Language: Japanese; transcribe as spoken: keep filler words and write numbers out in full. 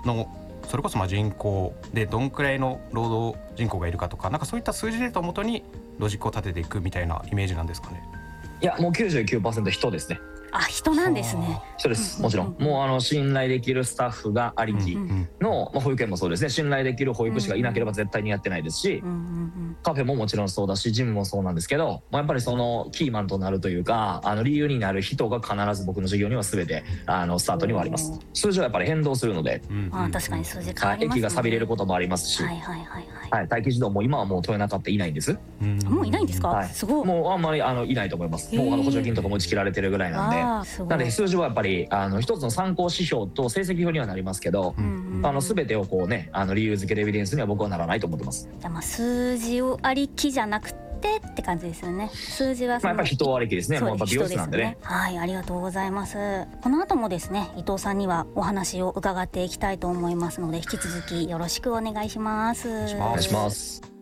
のそれこそまあ人口でどんくらいの労働人口がいるかとか、なんかそういった数字データをもとにロジックを立てていくみたいなイメージなんですかね。 いやもう きゅうじゅうきゅうパーセント 人ですね。 あ、人なんですね。 人です。もちろんもうあの信頼できるスタッフがありきの、まあ、保育園もそうですね。信頼できる保育士がいなければ絶対にやってないですし、カフェももちろんそうだしジムもそうなんですけど、まあ、やっぱりそのキーマンとなるというかあの理由になる人が必ず僕の授業には全てあのスタートにはあります。数字はやっぱり変動するので、 あ、確かに数字変わりますね。 駅が錆びれることもありますし、 はいはいはいはい、 はい、待機児童も今はもう豊中っていないんです。 もういないんですか、 はい、 すごい。 もうあんまりあのいないと思います。もうあの補助金とかも打ち切られてるぐらいなんで、なんで数字はやっぱりあの一つの参考指標と成績表にはなりますけど、うんうん、あの全てをこうねあの理由付けでエビデンスには僕はならないと思ってます。 じゃあまあ数字をありきじゃなくてって感じですよね。数字はその、 まあ、やっぱり人ありきですね。もうやっぱ美容室なんでね。 はい、ありがとうございます。この後もですね伊藤さんにはお話を伺っていきたいと思いますので、引き続きよろしくお願いします。 お願いします。